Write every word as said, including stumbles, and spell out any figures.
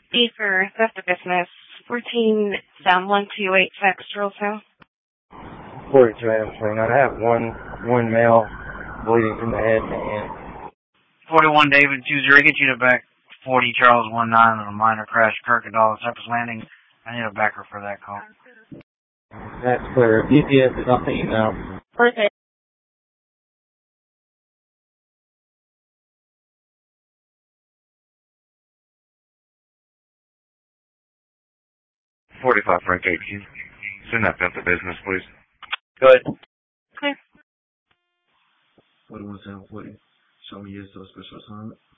E for theft of business. fourteen down one two eight Factory South. forty-two Adams Spring. I have one one male bleeding from the head and the hand. forty-one David two zero. Get you to back forty Charles one nine on a minor crash. Kirkendall Cypress Landing. I need a backer for that call. That's clear. D P S is off the email. Perfect. forty-five Frank eighteen. Send that bill to business, please. Good. Clear. forty-one seven forty. Show me your special assignment.